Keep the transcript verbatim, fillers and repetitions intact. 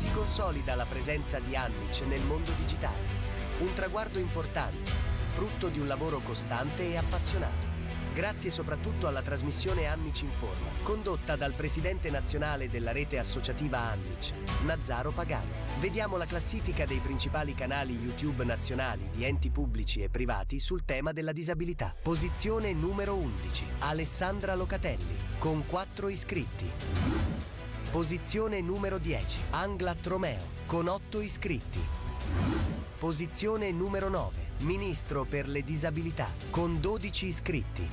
Si consolida la presenza di Annic nel mondo digitale. Un traguardo importante, frutto di un lavoro costante e appassionato. Grazie soprattutto alla trasmissione Annic Informa, condotta dal presidente nazionale della rete associativa Annic, Nazzaro Pagano. Vediamo la classifica dei principali canali YouTube nazionali di enti pubblici e privati sul tema della disabilità. Posizione numero undici, Alessandra Locatelli, con quattro iscritti. Posizione numero dieci, Anglat Romeo, con otto iscritti. Posizione numero nove, Ministro per le disabilità, con dodici iscritti.